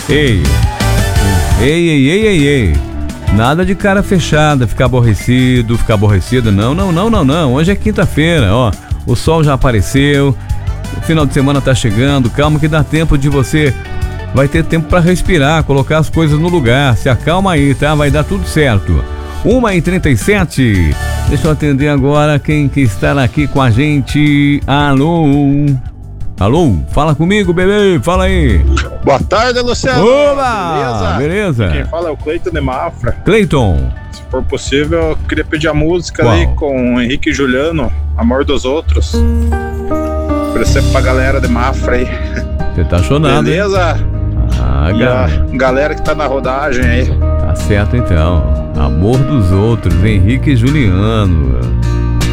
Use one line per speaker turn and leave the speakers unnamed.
Ei, ei. Nada de cara fechada, ficar aborrecido, não. Hoje é quinta-feira, ó. O sol já apareceu, o final de semana tá chegando, calma que dá tempo de você... Vai ter tempo para respirar, colocar as coisas no lugar. Se acalma aí, tá? Vai dar tudo certo. 1h37. Deixa eu atender agora quem que está aqui com a gente. Alô? Alô? Fala comigo, bebê. Fala aí.
Boa tarde, Luciano.
Oba! Beleza?
Quem fala é o Cleiton de Mafra.
Cleiton.
Se for possível, eu queria pedir a música
Qual?
ali com o Henrique e Juliano, Amor dos Outros. Oferecer pra galera de Mafra aí.
Você tá chonado.
Beleza? E a galera que tá na rodagem aí.
Tá certo então. Amor dos Outros, Henrique e Juliano.